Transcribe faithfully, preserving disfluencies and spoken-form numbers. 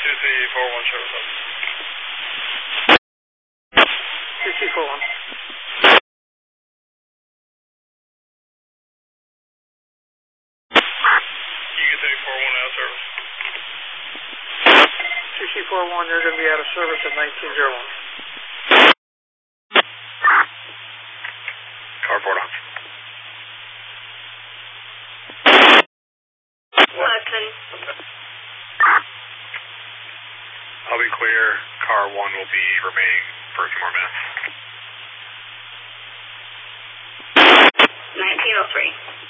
two C four one service up. two C four one. U K four one out of service. two C four one, you're going to be out of service at nineteen oh one. Carport on. Listen. I'll be clear. Car one will be remaining for a few more minutes. nineteen oh three.